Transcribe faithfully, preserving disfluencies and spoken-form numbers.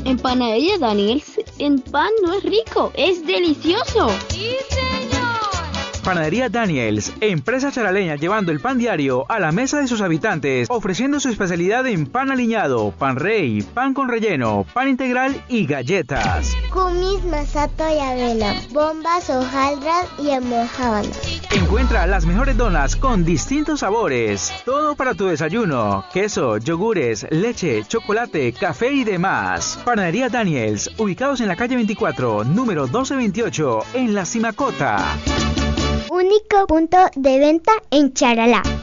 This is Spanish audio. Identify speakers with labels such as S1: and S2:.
S1: En Panadería Daniels, el pan no es rico, es delicioso.
S2: ¡Sí, señor!
S3: Panadería Daniels, empresa charaleña llevando el pan diario a la mesa de sus habitantes, ofreciendo su especialidad en pan aliñado, pan rey, pan con relleno, pan integral y galletas.
S4: Kumis, masato y avena, bombas, hojaldras y almojábanas.
S3: Encuentra las mejores donas con distintos sabores. Todo para tu desayuno. Queso, yogures, leche, chocolate, café y demás. Panadería Daniels, ubicados en la calle veinticuatro, número doce veintiocho, en La Simacota.
S4: Único punto de venta en Charalá.